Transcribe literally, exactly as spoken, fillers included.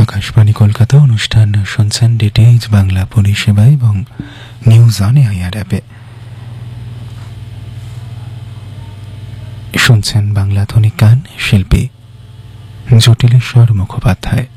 আকাশবাণী কলকাতা অনুষ্ঠান শুনছেন ডিটিএইচ বাংলা পরিষেবা এবং নিউজ অন এআইআর অ্যাপে। শুনছেন বাংলা ধ্বনি গান, শিল্পী জটিলেশ্বর মুখোপাধ্যায়।